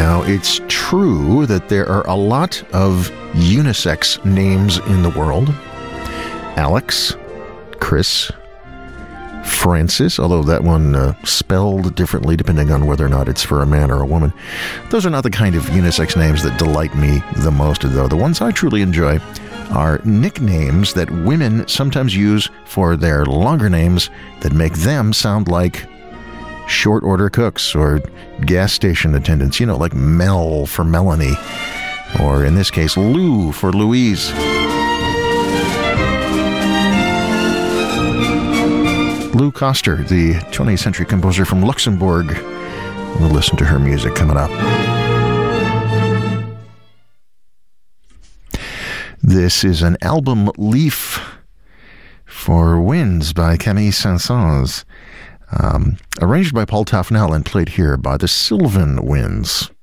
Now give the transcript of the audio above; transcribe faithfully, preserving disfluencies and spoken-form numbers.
Now, it's true that there are a lot of unisex names in the world. Alex, Chris, Francis, although that one uh, spelled differently depending on whether or not it's for a man or a woman. Those are not the kind of unisex names that delight me the most, though. The ones I truly enjoy are nicknames that women sometimes use for their longer names that make them sound like short order cooks or gas station attendants, you know, like Mel for Melanie, or in this case, Lou for Louise. Lou Koster, the twentieth century composer from Luxembourg. We'll listen to her music coming up. This is an album leaf for Winds by Camille Saint-Saëns, um, arranged by Paul Tafnell and played here by the Sylvan Winds.